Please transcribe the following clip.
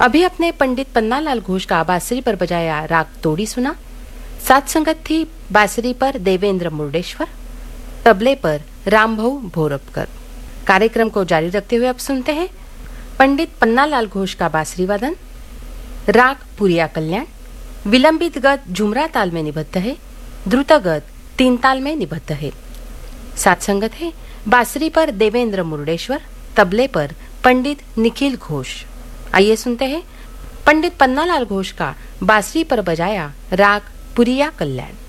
अभी अपने पंडित पन्नालाल घोष का बांसुरी पर बजाया राग तोड़ी सुना। साथ संगत थी बांसुरी पर देवेंद्र मुर्डेश्वर, तबले पर रामभाऊ भोरपकर। कार्यक्रम को जारी रखते हुए अब सुनते हैं पंडित पन्नालाल घोष का बांसुरी वादन। राग पुरिया कल्याण। विलंबित गत झुमरा ताल में निबद्ध है, द्रुत गत 3 ताल में निबद्ध है। साथ संगत है बांसुरी पर देवेंद्र मुर्डेश्वर, तबले पर पंडित निखिल घोष। आइए सुनते हैं पंडित पन्नालाल घोष का बांसुरी पर बजाया राग पुरिया कल्याण।